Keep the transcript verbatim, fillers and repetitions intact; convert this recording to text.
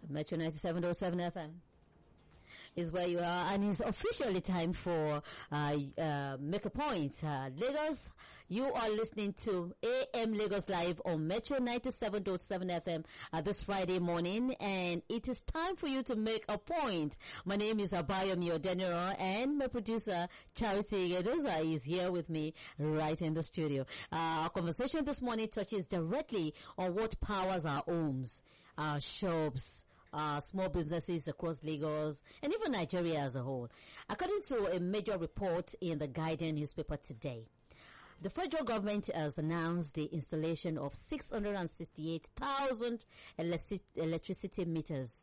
Metro ninety-seven point seven F M is where you are, and it's officially time for uh, uh, Make a Point. Uh, Lagos, you are listening to A M Lagos Live on Metro ninety-seven point seven F M uh, this Friday morning, and it is time for you to make a point. My name is Abayomi Odeniro, and my producer, Charity Gedoza, is here with me right in the studio. Uh, our conversation this morning touches directly on what powers our homes, our shops, Uh, small businesses across Lagos and even Nigeria as a whole. According to a major report in the Guardian newspaper today, the federal government has announced the installation of six hundred sixty-eight thousand electric- electricity meters